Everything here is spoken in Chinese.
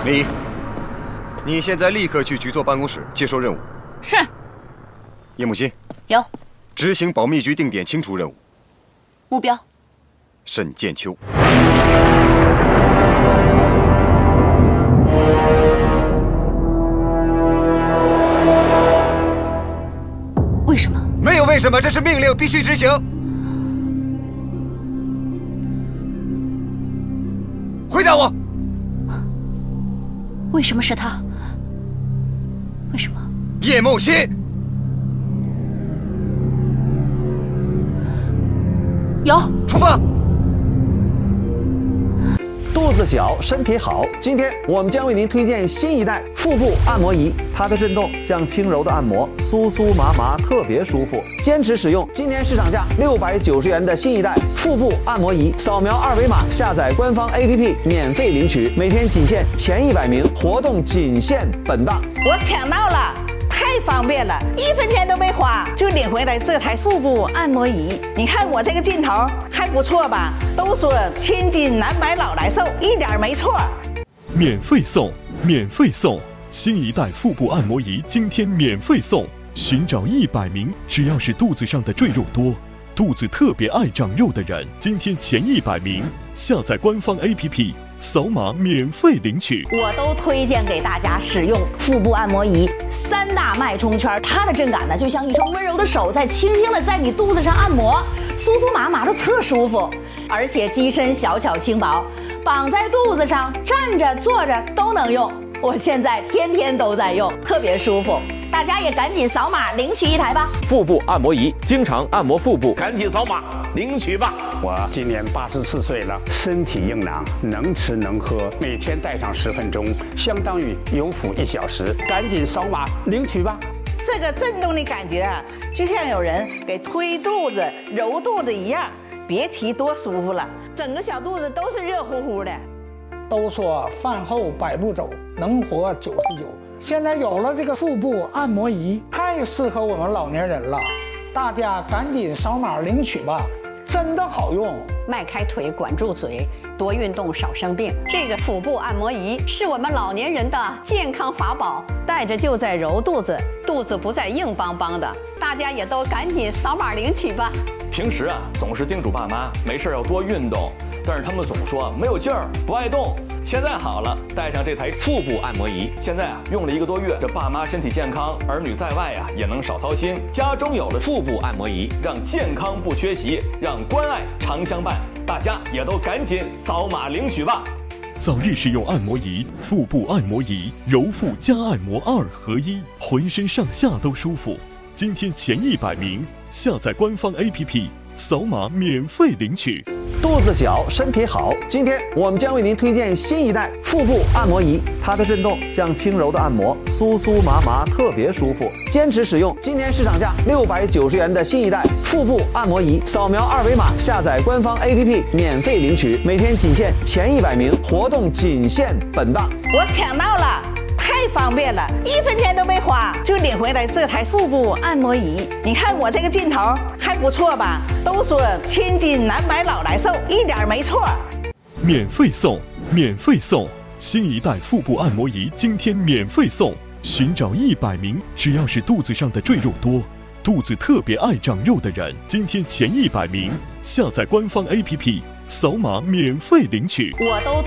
李，你现在立刻去局座办公室接收任务。 是。 叶木心。 有。 执行保密局定点清除任务。 目标。 沈建秋。 为什么？ 没有为什么，这是命令，必须执行。回答我。 为什么是他？为什么？ 叶梦欣。 有。 出发。 肚子小，身体好。今天我们将为您推荐新一代腹部按摩仪，它的震动像轻柔的按摩，酥酥麻麻，特别舒服。坚持使用今年市场价690元的新一代腹部按摩仪，扫描二维码下载官方 APP 免费领取，每天仅限前100名，活动仅限本档。 我抢到了！太方便了，1分钱都没花就领回来这台腹部按摩仪。你看我这个劲头还不错吧？都说千金难买老来瘦，一点没错。 免费送，免费送！新一代腹部按摩仪今天免费送，寻找100名只要是肚子上的赘肉多、肚子特别爱长肉的人，今天前100名下载官方 APP。扫码免费领取， 我都推荐给大家使用腹部按摩仪，3大脉冲圈，它的震感呢就像一双温柔的手在轻轻的在你肚子上按摩，酥酥麻麻的特舒服，而且机身小巧轻薄，绑在肚子上，站着坐着都能用。我现在天天都在用，特别舒服。大家也赶紧扫码领取一台吧。 腹部按摩仪，经常按摩腹部，赶紧扫码领取吧。 我今年84岁了，身体硬朗，能吃能喝，每天戴上10分钟，相当于有腹1小时。赶紧扫码领取吧。 这个震动的感觉啊，就像有人给推肚子、揉肚子一样，别提多舒服了，整个小肚子都是热乎乎的。 都说饭后100步走，能活99。现在有了这个腹部按摩仪，太适合我们老年人了，大家赶紧扫码领取吧，真的好用。 迈开腿，管住嘴，多运动，少生病。这个腹部按摩仪是我们老年人的健康法宝，戴着就在揉肚子，肚子不再硬邦邦的。大家也都赶紧扫码领取吧。 平时总是叮嘱爸妈没事要多运动，但是他们总说没有劲儿，不爱动。现在好了，带上这台腹部按摩仪，现在用了1个多月，这爸妈身体健康，儿女在外也能少操心。家中有了腹部按摩仪，让健康不缺席，让关爱常相伴。大家也都赶紧扫码领取吧。 早日使用按摩仪，腹部按摩仪，揉腹加按摩2合1，浑身上下都舒服。今天前100名下载官方 APP， 扫码免费领取。 肚子小，身体好。今天我们将为您推荐新一代腹部按摩仪，它的震动像轻柔的按摩，酥酥麻麻，特别舒服。坚持使用今年市场价690元的新一代腹部按摩仪，扫描二维码下载官方 APP 免费领取，每天仅限前100名，活动仅限本档。 我抢到了！太方便了，1分钱都没花就领回来这台腹部按摩仪。你看我这个劲头还不错吧？都说千金难买老来瘦，一点没错。 免费送，免费送！新一代腹部按摩仪今天免费送，寻找100名只要是肚子上的赘肉多、肚子特别爱长肉的人，今天前100名下载官方 APP， 扫码免费领取。 我都